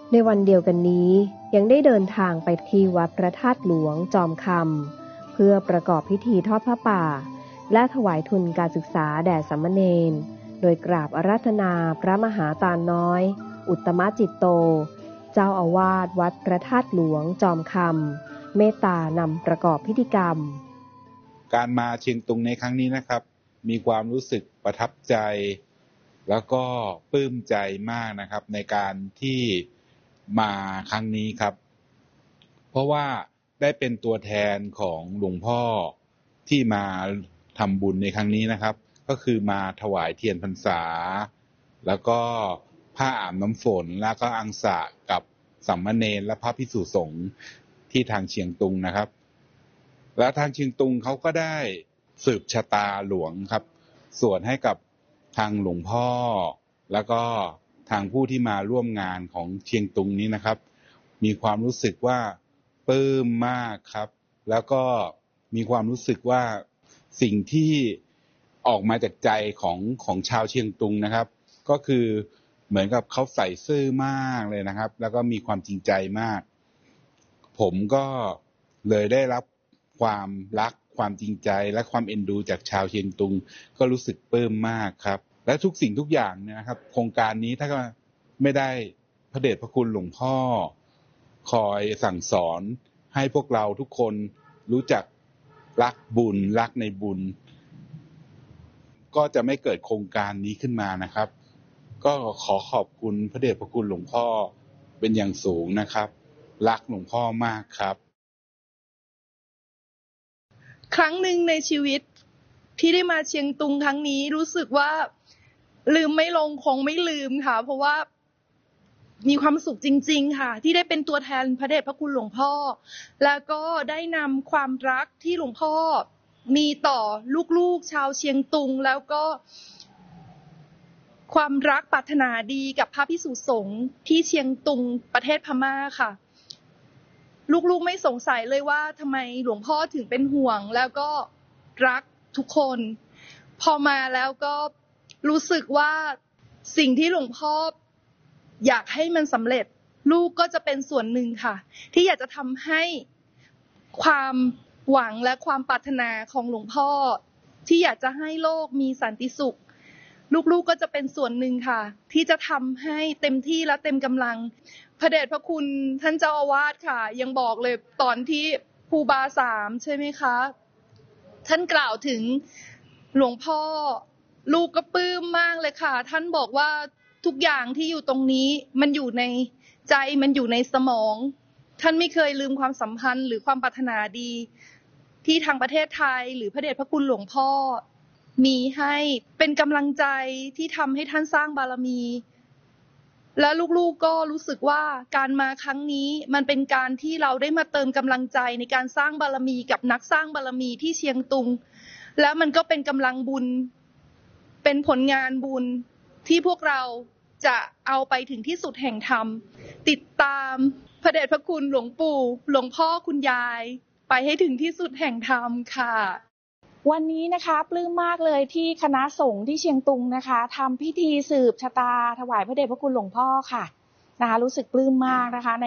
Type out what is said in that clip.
ในวันเดียวกันนี้ยังได้เดินทางไปที่วัดพระธาตุหลวงจอมคำเพื่อประกอบพิธีทอดผ้าป่าและถวายทุนการศึกษาแด่สามเณรโดยกราบอาราธนาพระมหาตาลน้อยอุตตมจิตโตเจ้าอาวาสวัดพระธาตุหลวงจอมคำเมตตานำประกอบพิธีกรรมการมาเชียงตุงในครั้งนี้นะครับมีความรู้สึกประทับใจแล้วก็ปลื้มใจมากนะครับในการที่มาครั้งนี้ครับเพราะว่าได้เป็นตัวแทนของหลวงพ่อที่มาทำบุญในครั้งนี้นะครับก็คือมาถวายเทียนพรรษาแล้วก็ผ้าอาบน้ำฝนแล้วก็อังสะกับสามเณรและพระภิกษุสงฆ์ที่ทางเชียงตุงนะครับและทางเชียงตุงเขาก็ได้สืบชะตาหลวงครับส่วนให้กับทางหลวงพ่อแล้วก็ทางผู้ที่มาร่วมงานของเชียงตุงนี้นะครับมีความรู้สึกว่าปลื้มมากครับแล้วก็มีความรู้สึกว่าสิ่งที่ออกมาจากใจของชาวเชียงตุงนะครับก็คือเหมือนกับเขาใส่ซื่อมากเลยนะครับแล้วก็มีความจริงใจมากผมก็เลยได้รับความรักความจริงใจและความเอ็นดูจากชาวเชียงตุงก็รู้สึกปลื้มมากครับและทุกสิ่งทุกอย่างเนี่ยนะครับโครงการนี้ถ้าไม่ได้พระเดชพระคุณหลวงพ่อคอยสั่งสอนให้พวกเราทุกคนรู้จักรักบุญรักในบุญก็จะไม่เกิดโครงการนี้ขึ้นมานะครับก็ขอขอบคุณพระเดชพระคุณหลวงพ่อเป็นอย่างสูงนะครับรักหลวงพ่อมากครับครั้งหนึ่งในชีวิตที่ได้มาเชียงตุงครั้งนี้รู้สึกว่าลืมไม่ลงคงไม่ลืมค่ะเพราะว่ามีความสุขจริงๆค่ะที่ได้เป็นตัวแทนพระเดชพระคุณหลวงพ่อแล้วก็ได้นำความรักที่หลวงพ่อมีต่อลูกๆชาวเชียงตุงแล้วก็ความรักปรารถนาดีกับพระภิกษุสงฆ์ที่เชียงตุงประเทศพม่าค่ะลูกๆไม่สงสัยเลยว่าทำไมหลวงพ่อถึงเป็นห่วงแล้วก็รักทุกคนพอมาแล้วก็รู้สึกว่าสิ่งที่หลวงพ่ออยากให้มันสำเร็จลูกก็จะเป็นส่วนหนึ่งค่ะที่อยากจะทำให้ความหวังและความปรารถนาของหลวงพ่อที่อยากจะให้โลกมีสันติสุขลูกๆก็จะเป็นส่วนหนึ่งค่ะที่จะทำให้เต็มที่และเต็มกำลังพระเดชพระคุณท่านเจ้าอาวาสค่ะยังบอกเลยตอนที่ภูบา3ใช่ไหมคะท่านกล่าวถึงหลวงพ่อลูกก็ปลื้มมากเลยค่ะท่านบอกว่าทุกอย่างที่อยู่ตรงนี้มันอยู่ในใจมันอยู่ในสมองท่านไม่เคยลืมความสัมพันธ์หรือความปรารถนาดีที่ทางประเทศไทยหรือพระเดชพระคุณหลวงพ่อมีให้เป็นกำลังใจที่ทำให้ท่านสร้างบารมีและลูกๆก็รู้สึกว่าการมาครั้งนี้มันเป็นการที่เราได้มาเติมกำลังใจในการสร้างบารมีกับนักสร้างบารมีที่เชียงตุงแล้วมันก็เป็นกำลังบุญเป็นผลงานบุญที่พวกเราจะเอาไปถึงที่สุดแห่งธรรมติดตามพระเดชพระคุณหลวงปู่หลวงพ่อคุณยายไปให้ถึงที่สุดแห่งธรรมค่ะวันนี้นะคะปลื้มมากเลยที่คณะสงฆ์ที่เชียงตุงนะคะทำพิธีสืบชะตาถวายพระเดชพระคุณหลวงพ่อค่ะนะคะรู้สึกปลื้มมากนะคะใน